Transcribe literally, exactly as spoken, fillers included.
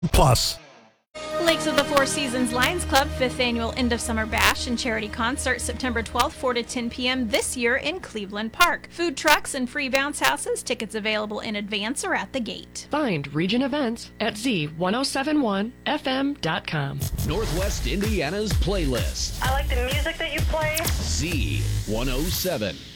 Plus. Lakes of the Four Seasons Lions Club fifth Annual End of Summer Bash and Charity Concert September twelfth, four to ten p.m. this year in Cleveland Park. Food trucks and free bounce houses. Tickets available in advance or at the gate. Find Region Events at Z ten seventy-one F M dot com. Northwest Indiana's playlist. I like the music that you play. Z one oh seven.